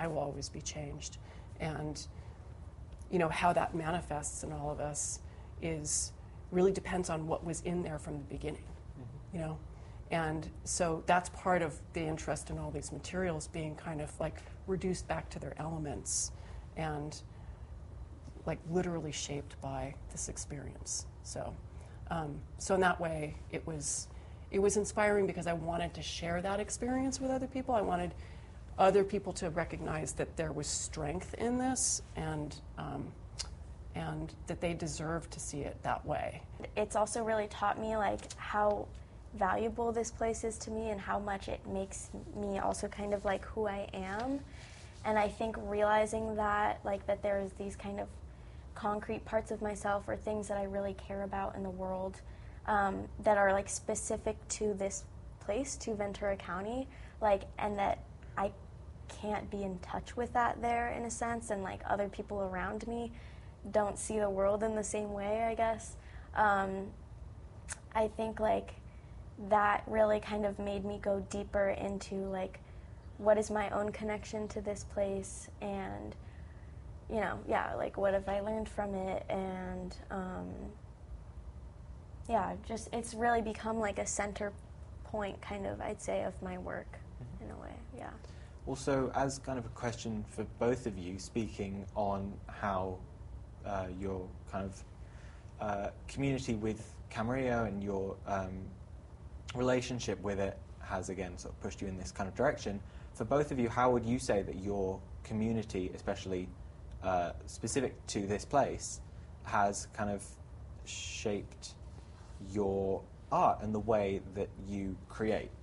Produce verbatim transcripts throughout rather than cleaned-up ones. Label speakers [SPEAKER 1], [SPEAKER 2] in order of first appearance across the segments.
[SPEAKER 1] I will always be changed. And, you know, how that manifests in all of us is really depends on what was in there from the beginning, mm-hmm. you know? And so that's part of the interest in all these materials being kind of like reduced back to their elements and like literally shaped by this experience. So, um, so in that way, it was, it was inspiring because I wanted to share that experience with other people. I wanted other people to recognize that there was strength in this and, um, and that they deserved to see it that way.
[SPEAKER 2] It's also really taught me like how valuable this place is to me and how much it makes me also kind of like who I am. And I think realizing that, like that there's these kind of concrete parts of myself or things that I really care about in the world um, that are like specific to this place, to Ventura County, like, and that I can't be in touch with that there in a sense, and like other people around me don't see the world in the same way, I guess. Um, I think like that really kind of made me go deeper into like what is my own connection to this place, and you know, yeah, like what have I learned from it, and um, yeah, just it's really become like a center point kind of, I'd say, of my work mm-hmm. in a way, yeah.
[SPEAKER 3] Also, as kind of a question for both of you, speaking on how uh, your kind of uh, community with Camarillo and your um, relationship with it has, again, sort of pushed you in this kind of direction. For both of you, how would you say that your community, especially uh, specific to this place, has kind of shaped your art and the way that you create?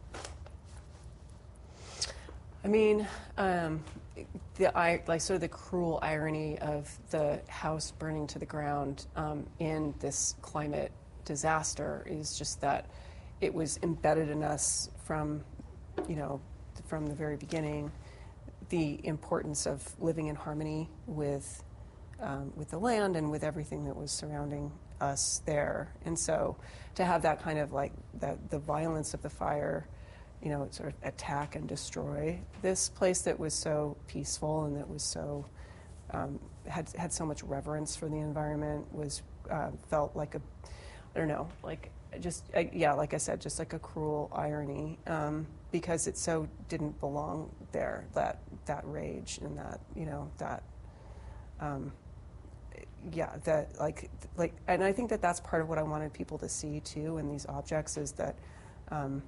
[SPEAKER 1] I mean, um, the I, like sort of the cruel irony of the house burning to the ground um, in this climate disaster is just that it was embedded in us from, you know, from the very beginning, the importance of living in harmony with um, with the land and with everything that was surrounding us there. And so to have that kind of like the, the violence of the fire, you know, sort of attack and destroy this place that was so peaceful and that was so, um, had had so much reverence for the environment, was, uh, felt like a, I don't know, like just, uh, yeah, like I said, just like a cruel irony, um, because it so didn't belong there, that, that rage and that, you know, that, um, yeah, that like, like, and I think that that's part of what I wanted people to see too in these objects is that, um,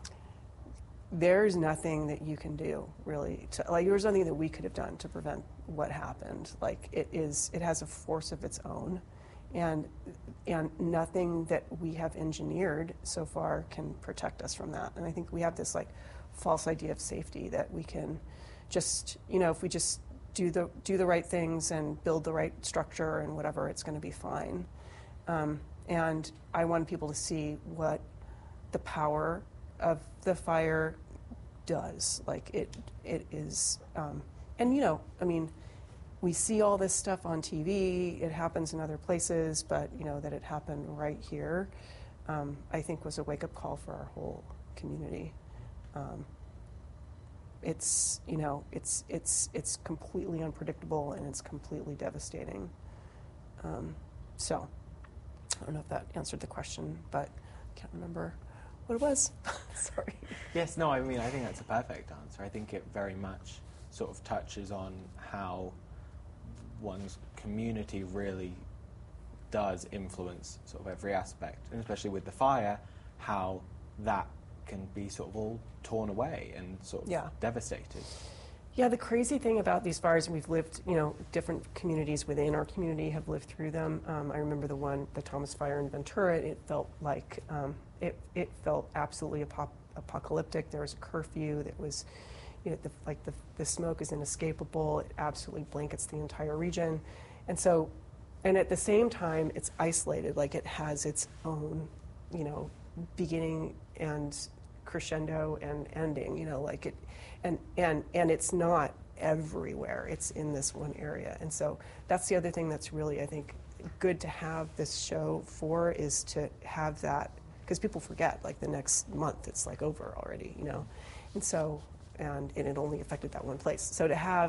[SPEAKER 1] there's nothing that you can do really to, like there's nothing that we could have done to prevent what happened. Like it is, it has a force of its own, and and nothing that we have engineered so far can protect us from that. And I think we have this like false idea of safety that we can just, you know, if we just do the do the right things and build the right structure and whatever, it's going to be fine. Um, and I want people to see what the power of the fire does. Like it, it is, um, and you know, I mean, we see all this stuff on T V, it happens in other places, but you know, that it happened right here, um, I think was a wake-up call for our whole community. Um, it's, you know, it's, it's, it's completely unpredictable and it's completely devastating. Um, so, I don't know if that answered the question, but I can't remember what it was. Sorry.
[SPEAKER 3] Yes, no, I mean, I think that's a perfect answer. I think it very much sort of touches on how one's community really does influence sort of every aspect, and especially with the fire, how that can be sort of all torn away and sort of
[SPEAKER 1] yeah.
[SPEAKER 3] devastated.
[SPEAKER 1] Yeah, the crazy thing about these fires, and we've lived, you know, different communities within our community have lived through them. Um, I remember the one, the Thomas Fire in Ventura, it felt like, um, it, it felt absolutely apop- apocalyptic. There was a curfew that was, you know, the, like the, the smoke is inescapable. It absolutely blankets the entire region. And so, and at the same time, it's isolated, like it has its own, you know, beginning and crescendo and ending, you know, like it, and, and, and it's not everywhere, it's in this one area. And so that's the other thing that's really, I think, good to have this show for, is to have that, because people forget, like the next month it's like over already, you know. And so, and, and it only affected that one place. So to have